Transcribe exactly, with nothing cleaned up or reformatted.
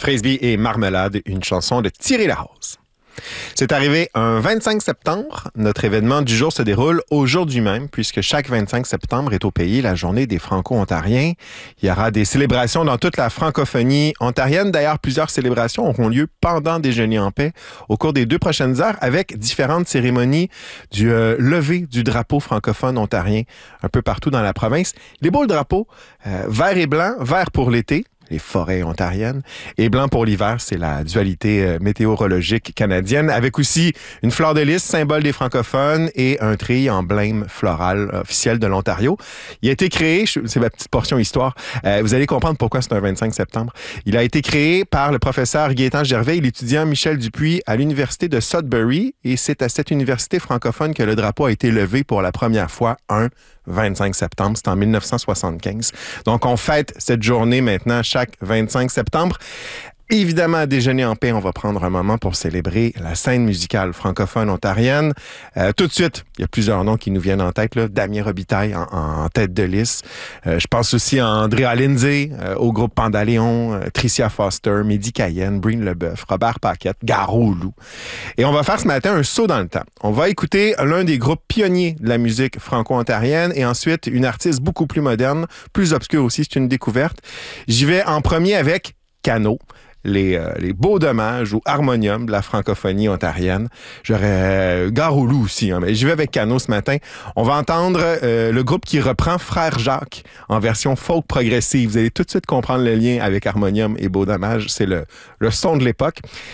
Frisbee et Marmelade, une chanson de Thierry Larose. C'est arrivé un vingt-cinq septembre. Notre événement du jour se déroule aujourd'hui même, puisque chaque vingt-cinq septembre est au pays la journée des Franco-Ontariens. Il y aura des célébrations dans toute la francophonie ontarienne. D'ailleurs, plusieurs célébrations auront lieu pendant Déjeuner en paix au cours des deux prochaines heures avec différentes cérémonies du euh, lever du drapeau francophone ontarien un peu partout dans la province. Les beaux drapeaux, euh, vert et blanc, vert pour l'été, les forêts ontariennes, et blanc pour l'hiver, c'est la dualité euh, météorologique canadienne, avec aussi une fleur de lys, symbole des francophones, et un treillis emblème floral officiel de l'Ontario. Il a été créé, c'est ma petite portion histoire, euh, vous allez comprendre pourquoi c'est un vingt-cinq septembre. Il a été créé par le professeur Gaétan Gervais et l'étudiant Michel Dupuis à l'université de Sudbury, et c'est à cette université francophone que le drapeau a été levé pour la première fois un vingt-cinq septembre, c'est en mille neuf cent soixante-quinze. Donc, on fête cette journée maintenant chaque vingt-cinq septembre. Évidemment, à Déjeuner en paix, on va prendre un moment pour célébrer la scène musicale francophone ontarienne. Euh, tout de suite, il y a plusieurs noms qui nous viennent en tête, là. Damien Robitaille en, en tête de liste. Euh, je pense aussi à Andrea Lindsay, euh, au groupe Pandaléon, euh, Tricia Foster, Mehdi Cayenne, Breen Leboeuf, Robert Paquette, Garou Lou. Et on va faire ce matin un saut dans le temps. On va écouter l'un des groupes pionniers de la musique franco-ontarienne et ensuite une artiste beaucoup plus moderne, plus obscure aussi, c'est une découverte. J'y vais en premier avec Cano. Les, euh, les beaux dommages ou harmonium de la francophonie ontarienne. J'aurais euh, Gare au Loup aussi, hein, mais j'y vais avec Cano ce matin. On va entendre euh, le groupe qui reprend Frère Jacques en version folk progressive. Vous allez tout de suite comprendre le lien avec harmonium et beaux dommages. C'est le, le son de l'époque.